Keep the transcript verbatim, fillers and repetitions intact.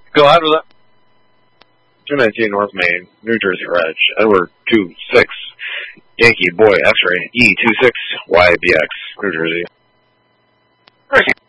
Go ahead with it. two nineteen North Main, New Jersey Reg, Edward two six, Yankee Boy X-Ray, E two six Y B X, New Jersey.